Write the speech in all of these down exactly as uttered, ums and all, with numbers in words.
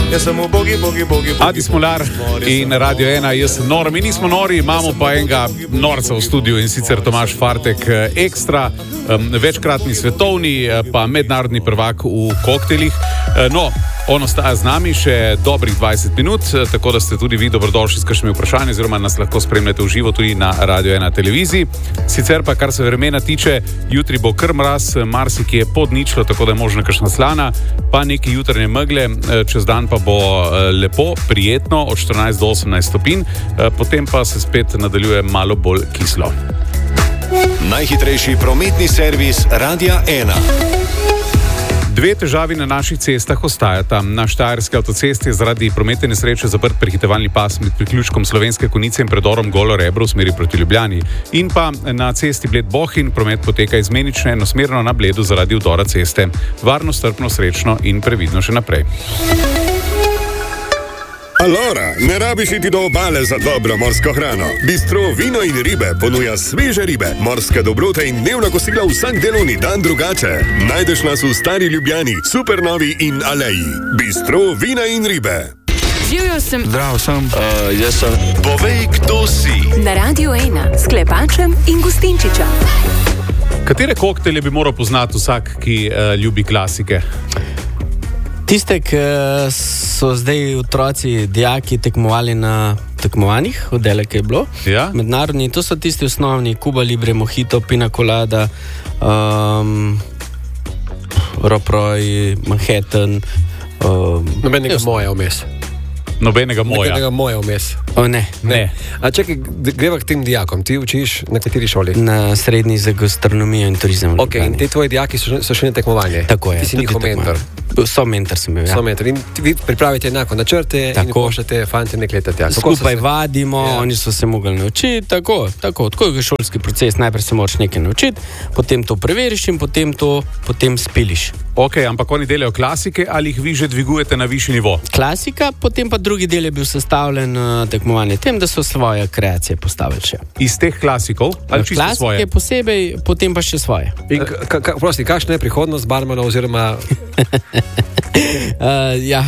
Jaz sem v bogi, bogi, bogi, bogi. Adi Smolar in Radio ena, jaz sem nor. Mi nismo nori, imamo pa enega norca v studiu in sicer Tomaž Fartek Ekstra, večkratni svetovni pa mednarodni prvak v koktelih. No, on ostaja z nami še dobrih dvajset minut, tako da ste tudi vi dobrodošli s kakšnimi vprašanji, oziroma nas lahko spremljate v živo tudi na Radio ena televiziji. Sicer pa, kar se vremena tiče, jutri bo kar mraz, marsikje pod ničlo, tako da je možno kakšna slana, pa neki jutranje megle, čez dan pa bo lepo, prijetno, od štirinajst do osemnajst stopinj, potem pa se spet nadaljuje malo bolj kislo. Najhitrejši prometni servis Radia ena. Dve težavi na naših cestah ostajata. Na Štajerski avtocesti je zaradi prometne nesreče zaprt prehitevalni pas med priključkom Slovenske Konjice in predorom Golo Rebro v smeri proti Ljubljani. In pa na cesti Bled-Bohinj promet poteka izmenično enosmerno na Bledu zaradi vdora ceste. Varno, strpno, srečno in previdno še naprej. Alora, ne rabiš iti do obale za dobro morsko hrano. Bistro Vino in ribe ponuja sveže ribe, morske dobrote in dnevna kosila vsak delovni dan drugače. Najdeš nas v Stari Ljubljani, Supernovi in Aleji. Bistro Vina in ribe. Živjo sem. Zdrav sem. Uh, jaz sem. Povej, kdo si. Na Radio ena s Klepačem in Gustinčičem. Katere koktelje bi moral poznati vsak, ki uh, ljubi klasike? Tiste, ki so zdaj otroci, dijaki tekmovali na tekmovanjih, oddelek je bilo, ja? Mednarodni, to so tisti osnovni, Cuba Libre, Mojito, Pina Colada, um, Roproj, Manhattan. Um, Nobenega moja vmes. Nobenega moja. Nobenega moja vmes. O, ne, ne. A čakaj, greva k tem dijakom. Ti učiš na kateri šoli? Na srednji za gastronomijo in turizem. Ok, in te tvoji dijaki so, so še na tekmovanje. Tako je. Ti si njihov mentor. So mentor sem bil, ja. So mentor. In vi pripravite enako načrte tako. In pošljate fante nek leta tja. Skupaj se... vadimo, ja. Oni so se mogli naučiti, tako, tako, tako je šolski proces. Najprej se moraš nekaj naučiti, potem to preveriš in potem to potem spiliš. Ok, ampak oni delajo klasike ali jih vi že dvigujete na višji nivo? Klasika, potem pa drugi del je bil sestavljen uh, tekmovanje tem, da so svoje kreacije postavili še. Iz teh klasikov? Ali čisto klasike svoje? Klasike posebej, potem pa še svoje. In ka, ka, prosti, kakšna je prihodnost barmana oziroma... uh, ja,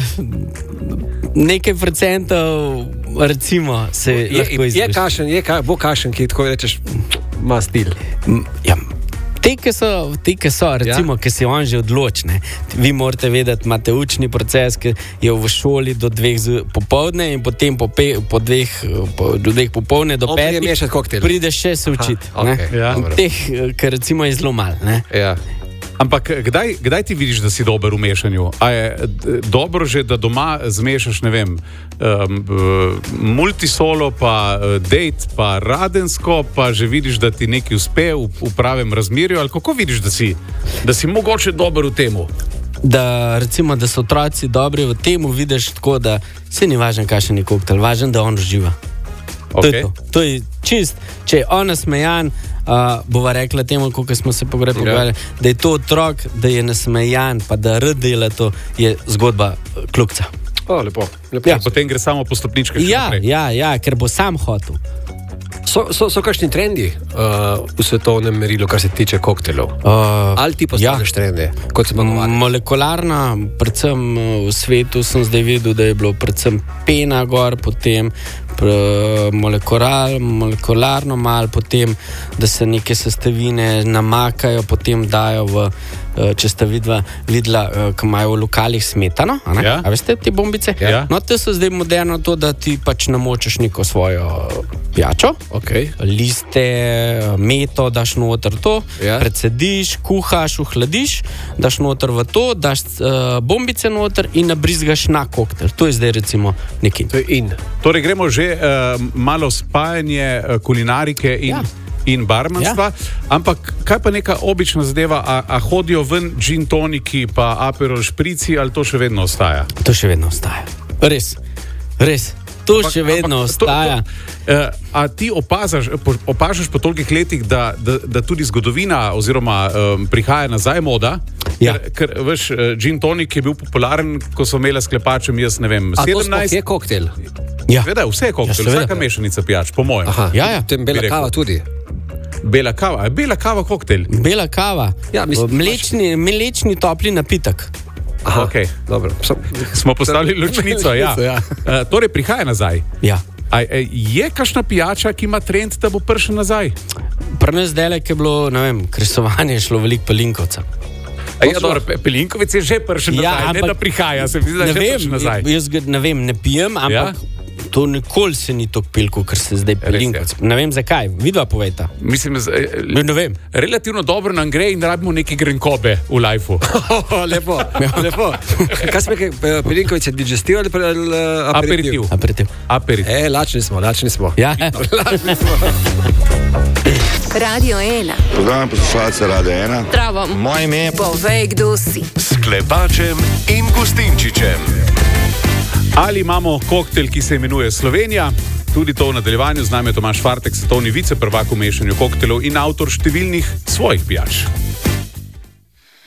nekaj procentov recimo se je, lahko izvrši. Je kašen, je ka, bo kašen, ki tako rečeš, ima stil. Ja, Te, ki so, te, ki so, recimo, ja? Ki si on že odločne. Vi morate vedeti, imate učni proces, ki je v šoli do dveh popovdne in potem po, pe, po dveh, po, do dveh popovdne do petih prideš še se učiti. Okay, ja. Teh, ki recimo je zelo malo. Ja. Ampak kdaj, kdaj ti vidiš, da si dober v mešanju? A je dobro že, da doma zmešaš, ne vem, um, multisolo, pa date, pa radensko, pa že vidiš, da ti nekaj uspe v, v pravem razmerju? Ali kako vidiš, da si, da si mogoče dober v temu? Da, recimo, da so otroci dobri v temu, vidiš tako, da se ni važen, kakšen je koktel, važen, da on uživa. Okay. To je to. To je čist, če je on nasmejan, uh, bova rekla temu, kako smo se pogledali, yeah. Da je to otrok, da je nasmejan, pa da rad dela to, je zgodba kljukca. O, lepo. lepo. Ja, potem gre samo po stopničkah. Ja, ja, ja, ker bo sam hotel. So, so, so kakšni trendi uh, v svetovnem merilu, kar se tiče koktelov? Uh, Ali ti postavljaš ja. trende, kot se pogovarjamo? Molekularna, predvsem v svetu sem zdaj videl, da je bilo predvsem pena gor, potem molekular, molekularno mal, potem, da se neke sestavine namakajo, potem dajo v, če ste vidva, videla, ko imajo v lokalih smetano, a, ja. a veste, te bombice? Ja. No, te so zdaj moderno to, da ti pač namočeš neko svojo pijačo, okay. liste, meto, daš noter to, ja. predsediš, kuhaš, uhladiš, daš noter v to, daš uh, bombice noter in nabrizgaš na koktel. To je zdaj recimo neki. To je in. Torej gremo že uh, malo spajanje uh, kulinarike in, ja. in barmanstva, ja. Ampak kaj pa neka obična zadeva, a, a hodijo ven gin toniki pa aperol šprici, ali to še vedno ostaja? To še vedno ostaja. Res, res. To ampak, še vedno ampak, ostaja. To, to, uh, a ti opazaš, opažaš po tolikih letih, da, da, da tudi zgodovina oziroma um, prihaja nazaj moda? Ja. Ker, ker veš, gin tonik je bil popularen, ko so imeli s Klepačem, jaz ne vem, sedemnajst... A to je koktel? Ja. Veda, vse je koktel, ja, vsaka mešanica pijač, po mojem. Aha, ja, ja. Tem bela kava tudi. Bela kava, bela kava koktel. Bela kava, ja, mislim, mlečni, mlečni topli napitek. Aha, Okay. dobro. Smo postavili ločnico, ja. ja. Uh, torej, prihaja nazaj. Ja. A, e, je kakšna pijača, ki ima trend, da bo prišel nazaj? Pri nas delek je bilo, ne vem, kresovanje je šlo veliko pelinkovca. A ja, dobro, pe- Pelinkovec je že prišel nazaj, Ja, ne ampak- da prihaja, se mi zdi, da je Ne že vem, prišel nazaj. jaz ga ne vem, ne pijem, ampak Ja? to nikoli se ni tako pil, kot se zdaj pelinkovc. Ne vem zakaj, vidva povejta. Mislim, z, e, Ne vem. relativno dobro nam gre in rabimo neke grenkobe v lifeu. lepo, lepo. Kaj smo rekli, Pelinkovic je digestiv ali pa ali, uh, aperitiv? Aperitiv. Aperitiv. Aperitiv. E, lačni smo, lačni smo. Ja, Radio ena. Pozdravljam poslušalce Radia ena. Zdravo. Moje ime je Povej, kdo si. s Klepačem in Gustinčičem. Ali imamo koktel, ki se imenuje Slovenija? Tudi to v nadaljevanju. Z nami je Tomaž Fartek, svetovni viceprvak v mešanju koktelov in avtor številnih svojih pijač.